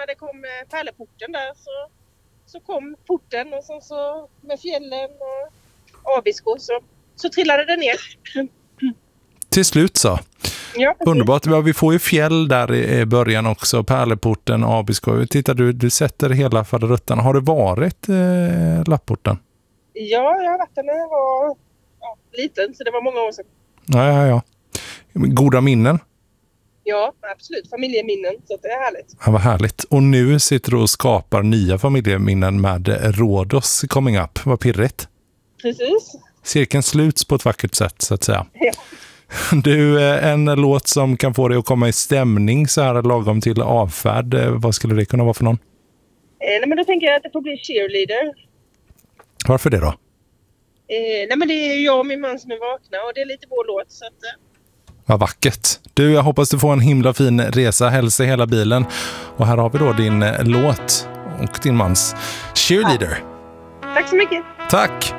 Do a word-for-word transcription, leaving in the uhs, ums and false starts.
när det kom Pärleporten där så, så kom porten och sen så med fjällen och Abisko så, så trillade det ner. Till slut så. Ja, underbart. Ja, vi får ju fjäll där i början också. Pärleporten, Abisko. Titta, du, du sätter hela faderuttan. Har det varit eh, Lapporten? Ja, jag har varit där när jag var ja, liten, så det var många år sedan. Ja, ja, ja. Goda minnen? Ja, absolut. Familjeminnen, så det är härligt. Ja, vad härligt. Och nu sitter du och skapar nya familjeminnen med Rhodos coming up. Vad pirrigt. Precis. Cirkeln sluts på ett vackert sätt, så att säga. Ja. Du, en låt som kan få dig att komma i stämning så här lagom till avfärd. Vad skulle det kunna vara för någon? Eh, nej, men då tänker jag att det får bli Cheerleader. Varför det då? Eh, nej, men det är ju jag och min man som är vakna och det är lite vår låt. Så att, eh. Vad vackert. Du, jag hoppas du får en himla fin resa. Hälsa hela bilen. Och här har vi då din låt och din mans Cheerleader. Ja. Tack så mycket. Tack.